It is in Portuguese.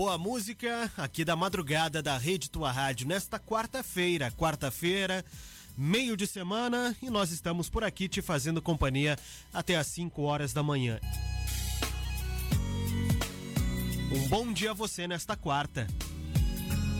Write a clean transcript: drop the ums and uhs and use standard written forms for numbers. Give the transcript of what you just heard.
Boa música aqui da madrugada da Rede Tua Rádio nesta quarta-feira, meio de semana, e nós estamos por aqui te fazendo companhia até às 5 horas da manhã. Um bom dia a você nesta quarta.